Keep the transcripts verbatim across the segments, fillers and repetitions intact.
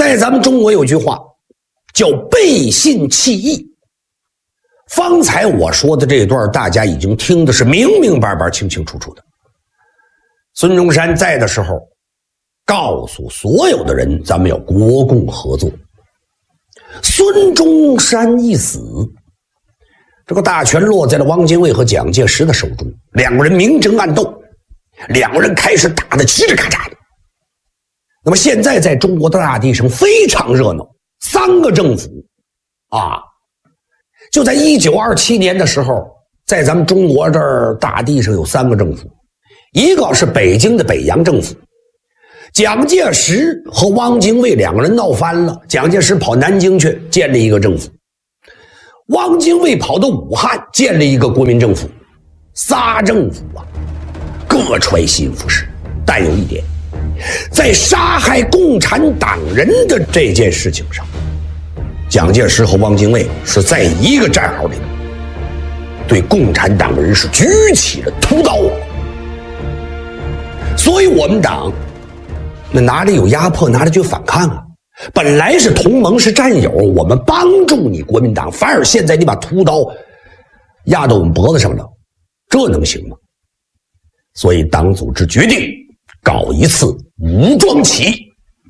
在咱们中国有句话叫背信弃义。方才我说的这段大家已经听的是明明白白清清楚楚的。孙中山在的时候告诉所有的人，咱们要国共合作。孙中山一死，这个大权落在了汪精卫和蒋介石的手中，两个人明争暗斗，两个人开始打得嘁哩咔嚓的。那么现在在中国的大地上非常热闹，三个政府啊，就在一九二七年的时候，在咱们中国这儿大地上有三个政府，一个是北京的北洋政府，蒋介石和汪精卫两个人闹翻了，蒋介石跑南京去建立一个政府，汪精卫跑到武汉建立一个国民政府，仨政府啊，各揣心腹事。但有一点，在杀害共产党人的这件事情上，蒋介石和汪精卫是在一个战壕里的，对共产党人是举起了屠刀。所以我们党那哪里有压迫哪里就反抗啊，本来是同盟是战友，我们帮助你国民党，反而现在你把屠刀压到我们脖子上了，这能行吗？所以党组织决定搞一次武装起义。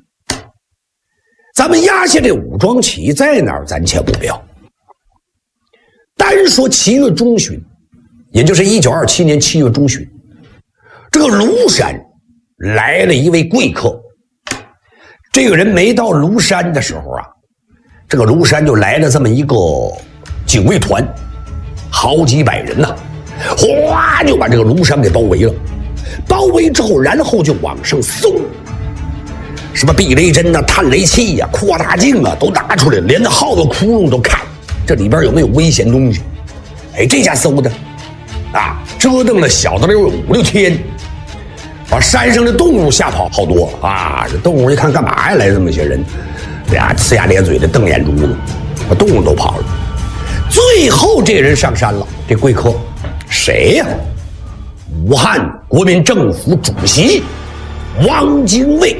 咱们压下这武装起义在哪儿暂且不表，单说七月中旬，也就是一九二七年七月中旬，这个庐山来了一位贵客。这个人没到庐山的时候啊，这个庐山就来了这么一个警卫团，好几百人呐、啊，哗就把这个庐山给包围了。包围之后，然后就往上送，什么避雷针啊、探雷器呀、啊、扩大镜啊都拿出来，连那耗子窟窿都看，这里边有没有危险东西。哎，这家搜的啊，折腾了小的有五六天，把山上的动物吓跑好多啊！这动物一看干嘛呀？来这么些人，俩呲牙咧嘴的瞪眼珠子，把动物都跑了。最后这人上山了，这贵客谁呀？武汉国民政府主席汪精卫，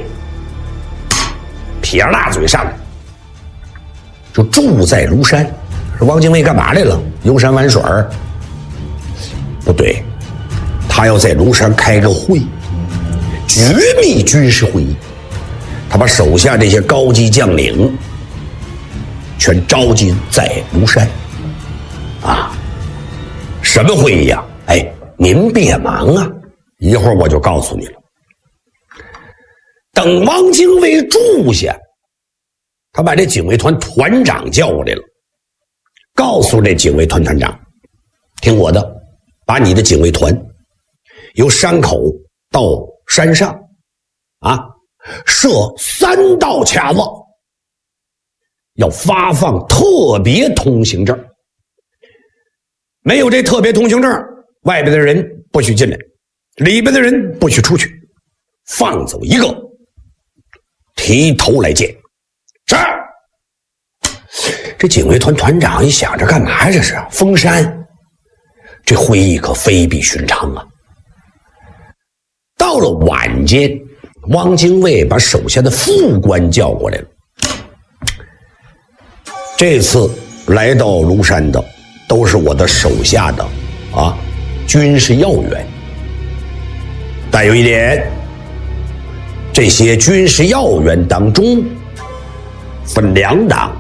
撇着大嘴上来，就住在庐山。说汪精卫干嘛来了？游山玩水儿？不对，他要在庐山开个会，绝密军事会议。他把手下这些高级将领全召集在庐山。啊，什么会议啊？哎，您别忙啊，一会儿我就告诉你了。等汪精卫住下，他把这警卫团团长叫过来了，告诉这警卫团团长，听我的，把你的警卫团由山口到山上啊，设三道卡子，要发放特别通行证，没有这特别通行证，外边的人不许进来，里边的人不许出去，放走一个提头来见。是。这警卫团团长一想，这干嘛呀？这是封山，这会议可非比寻常啊。到了晚间，汪精卫把手下的副官叫过来了。这次来到庐山的都是我的手下的啊军事要员，但有一点，这些军事要员当中分两党，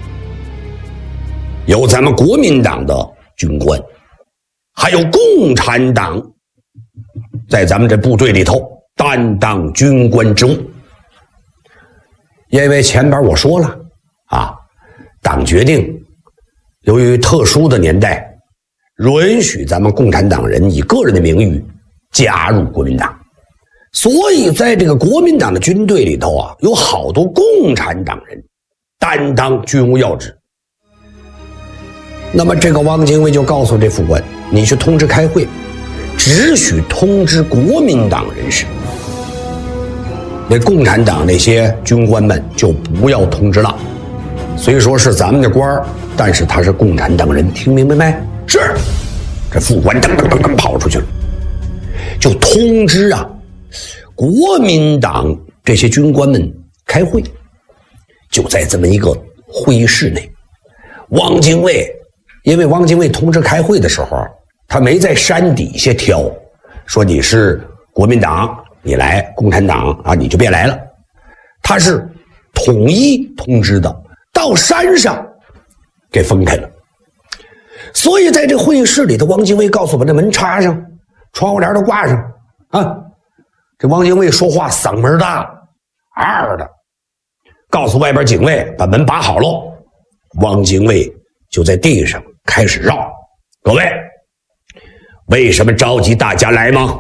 有咱们国民党的军官，还有共产党在咱们这部队里头担当军官职务。因为前边我说了啊，党决定由于特殊的年代，允许咱们共产党人以个人的名义加入国民党，所以在这个国民党的军队里头啊，有好多共产党人担当军务要职。那么这个汪精卫就告诉这副官，你去通知开会，只许通知国民党人士，那共产党那些军官们就不要通知了。虽说是咱们的官儿，但是他是共产党人，听明白没？是。这副官噔噔噔噔跑出去了，就通知啊国民党这些军官们开会， 就在这么一个会议室内，汪精卫，因为汪精卫同志开会的时候，他没在山底下挑，说你是国民党，你来；共产党啊，你就别来了。他是统一通知的，到山上给分开了。所以在这会议室里的汪精卫告诉把这门插上，窗户帘都挂上啊。这汪精卫说话嗓门大，二的告诉外边警卫把门把好喽。汪精卫就在地上开始绕：各位，为什么召集大家来吗？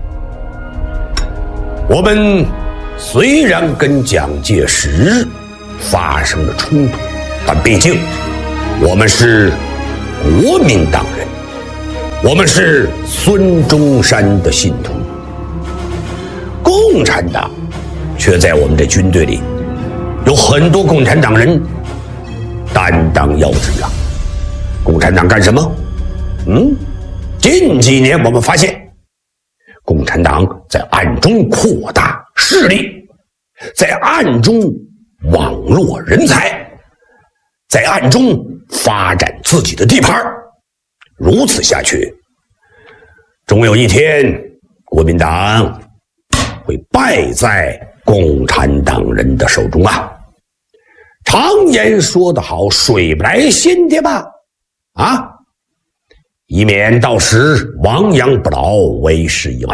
我们虽然跟蒋介石发生了冲突，但毕竟我们是国民党人，我们是孙中山的信徒。共产党却在我们这军队里有很多共产党人担当要职啊。共产党干什么？嗯，近几年我们发现，共产党在暗中扩大势力，在暗中网络人才，在暗中发展自己的地盘。如此下去，终有一天，国民党会败在共产党人的手中啊！常言说得好，水不来先跌吧，啊！以免到时亡羊补牢，为时已晚。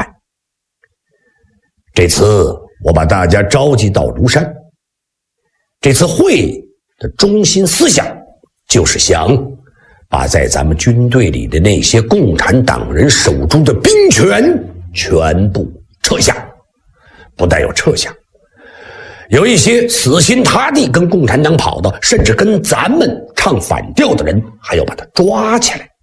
这次我把大家召集到庐山，这次会议的中心思想就是想把在咱们军队里的那些共产党人手中的兵权全部撤下。不但要撤下，有一些死心塌地跟共产党跑的，甚至跟咱们唱反调的人，还要把他抓起来。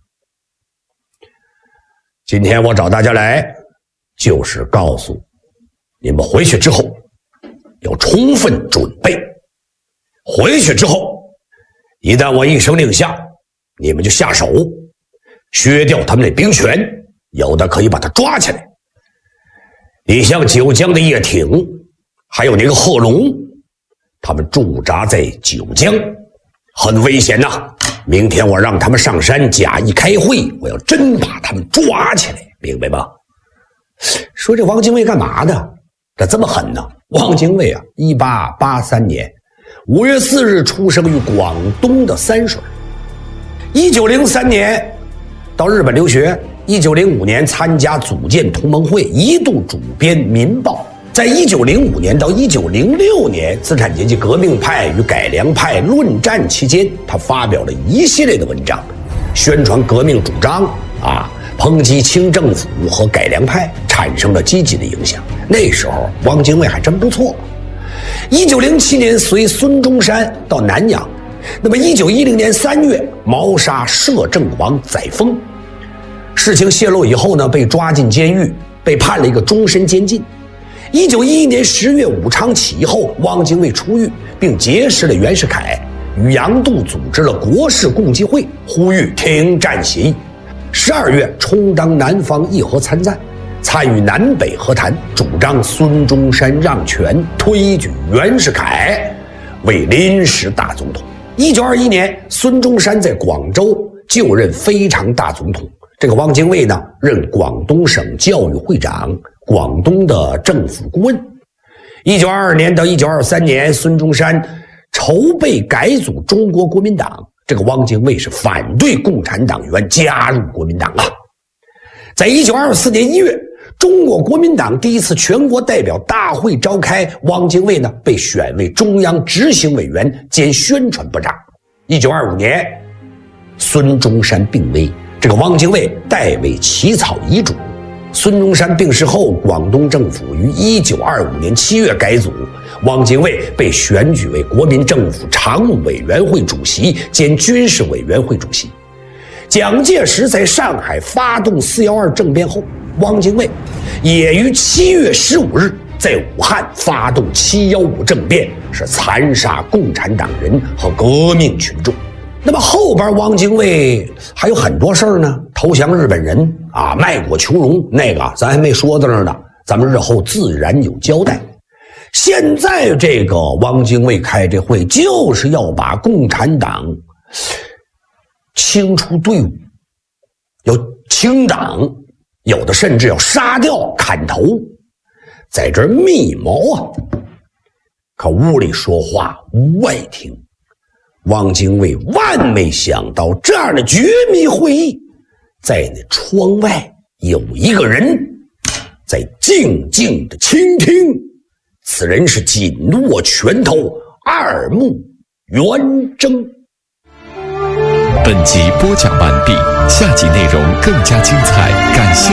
今天我找大家来，就是告诉你们回去之后要充分准备。回去之后，一旦我一声令下，你们就下手，削掉他们的兵权，有的可以把他抓起来。你像九江的叶挺，还有那个贺龙，他们驻扎在九江，很危险呐、啊。明天我让他们上山假意开会，我要真把他们抓起来，明白吗？说这汪精卫干嘛的？这这么狠呢？汪精卫啊，一八八三年五月四日出生于广东的三水，一九零三年到日本留学。一九零五年参加组建同盟会，一度主编《民报》。在一九零五年到一九零六年资产阶级革命派与改良派论战期间，他发表了一系列的文章，宣传革命主张啊，抨击清政府和改良派，产生了积极的影响。那时候汪精卫还真不错。一九零七年随孙中山到南洋，那么一九一零年三月谋杀摄政王载沣。事情泄露以后呢，被抓进监狱，被判了一个终身监禁。一九一一年十月武昌起义后，汪精卫出狱，并结识了袁世凯，与杨度组织了国事共济会，呼吁停战协议。十二月充当南方议和参赞，参与南北和谈，主张孙中山让权，推举袁世凯为临时大总统。一九二一年，孙中山在广州就任非常大总统。这个汪精卫呢，任广东省教育会长，广东的政府顾问。一九二二年到一九二三年，孙中山筹备改组中国国民党，这个汪精卫是反对共产党员加入国民党啊。在一九二四年一月，中国国民党第一次全国代表大会召开，汪精卫呢被选为中央执行委员兼宣传部长。一九二五年，孙中山病危。这个汪精卫代为起草遗嘱。孙中山病逝后，广东政府于一九二五年七月改组，汪精卫被选举为国民政府常务委员会主席兼军事委员会主席。蒋介石在上海发动四一二政变后，汪精卫也于七月十五日在武汉发动七一五政变，是残杀共产党人和革命群众。那么后边汪精卫还有很多事儿呢，投降日本人啊，卖国求荣，那个咱还没说到那儿呢，咱们日后自然有交代。 现在这个汪精卫开这会，就是要把共产党清出队伍，要清党，有的甚至要杀掉、砍头，在这儿密谋啊！可屋里说话，屋外听。汪精卫万没想到，这样的绝密会议，在那窗外有一个人在静静的倾听。此人是紧握拳头，二目圆睁。 本集播讲完毕，下集内容更加精彩，感谢